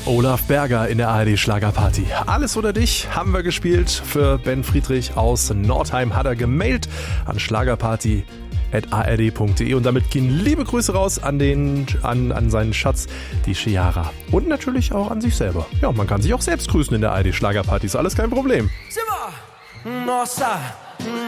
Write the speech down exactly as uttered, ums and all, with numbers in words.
Olaf Berger in der A R D Schlagerparty. Alles oder dich haben wir gespielt. Für Ben Friedrich aus Nordheim hat er gemailt an schlagerparty at a r d punkt d e und damit gehen liebe Grüße raus an, den, an, an seinen Schatz, die Chiara. Und natürlich auch an sich selber. Ja, man kann sich auch selbst grüßen in der A R D Schlagerparty, ist alles kein Problem. Simmer! Nossa!